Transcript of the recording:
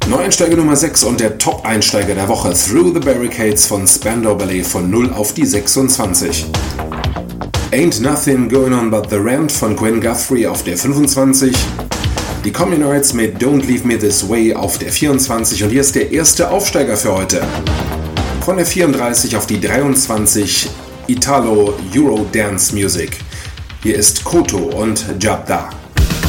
Neueinsteiger Nummer 6 und der Top-Einsteiger der Woche, Through the Barricades von Spandau Ballet von 0 auf die 26. Ain't Nothing Going On But the Rent von Gwen Guthrie auf der 25. Die Communards mit Don't Leave Me This Way auf der 24 und hier ist der erste Aufsteiger für heute. Von der 34 auf die 23 Italo Euro Dance Music. Hier ist Koto und Jabda.